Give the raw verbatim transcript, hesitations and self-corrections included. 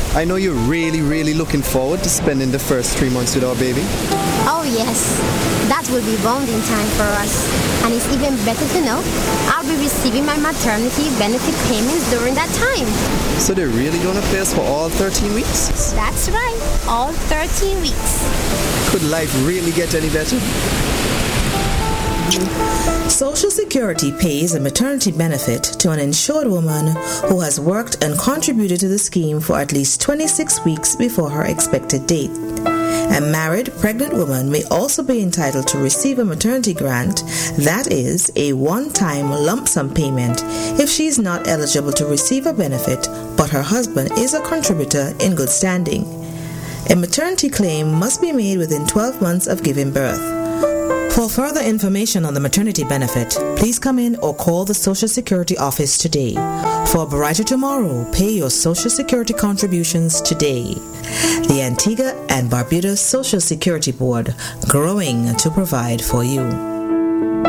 I know you're really, really looking forward to spending the first three months with our baby. Oh yes, that will be bonding time for us. And it's even better to know I'll be receiving my maternity benefit payments during that time. So they're really gonna pay us for all thirteen weeks? That's right, all thirteen weeks. Could life really get any better? Social Security pays a maternity benefit to an insured woman who has worked and contributed to the scheme for at least twenty-six weeks before her expected date. A married, pregnant woman may also be entitled to receive a maternity grant, that is, a one-time lump sum payment, if she is not eligible to receive a benefit, but her husband is a contributor in good standing. A maternity claim must be made within twelve months of giving birth. For further information on the maternity benefit, please come in or call the Social Security office today. For a brighter tomorrow, pay your Social Security contributions today. The Antigua and Barbuda Social Security Board, growing to provide for you.